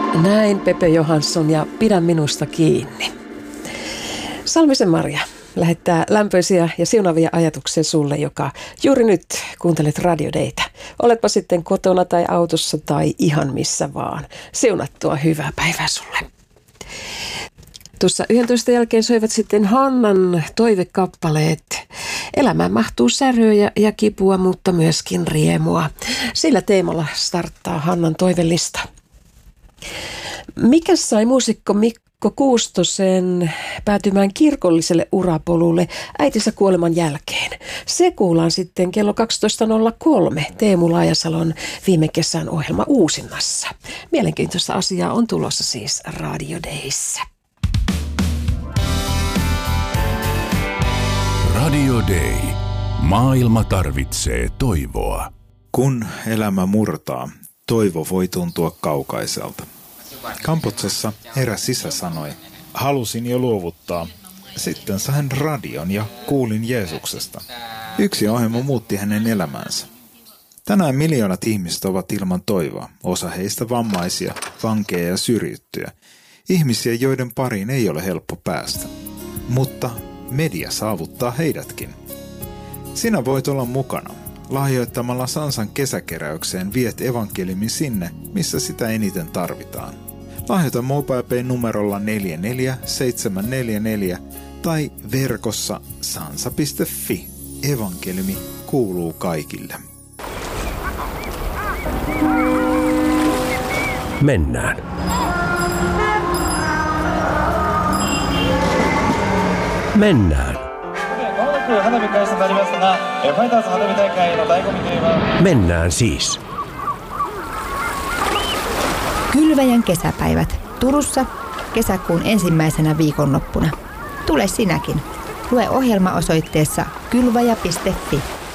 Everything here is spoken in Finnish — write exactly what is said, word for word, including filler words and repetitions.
Näin Pepe Johansson ja Pidä minusta kiinni. Salmisen Maria lähettää lämpöisiä ja siunavia ajatuksia sulle, joka juuri nyt kuuntelet Radio Daytä. Oletpa sitten kotona tai autossa tai ihan missä vaan. Siunattua hyvää päivää sulle. Tuossa yhdentoista jälkeen soivat sitten Hannan toivekappaleet. Elämään mahtuu säröjä ja kipua, mutta myöskin riemua. Sillä teemalla starttaa Hannan toivelista. Mikä sai muusikko Mikko Kuustosen päätymään kirkolliselle urapolulle äitinsä kuoleman jälkeen? Se kuullaan sitten kello kaksitoista nolla kolme Teemu Laajasalon viime kesän ohjelma uusinnassa. Mielenkiintoista asiaa on tulossa siis Radio Dayssä. Radio Day. Maailma tarvitsee toivoa. Kun elämä murtaa, toivo voi tuntua kaukaiselta. Kampotsassa eräs isä sanoi, halusin jo luovuttaa. Sitten sain radion ja kuulin Jeesuksesta. Yksi ohjelma muutti hänen elämäänsä. Tänään miljoonat ihmiset ovat ilman toivoa, osa heistä vammaisia, vankeja ja syrjittyjä. Ihmisiä, joiden pariin ei ole helppo päästä. Mutta media saavuttaa heidätkin. Sinä voit olla mukana. Lahjoittamalla Sansan kesäkeräykseen viet evankeliumin sinne, missä sitä eniten tarvitaan. Lahjoita MobilePay numerolla neljä neljä seitsemän neljä neljä tai verkossa sansa piste fi. Evankeliumi kuuluu kaikille. Mennään. Mennään. Mennään siis. Kylväjän kesäpäivät Turussa kesäkuun ensimmäisenä viikonloppuna. Tule sinäkin. Lue ohjelma osoitteessa kylväjä piste fi.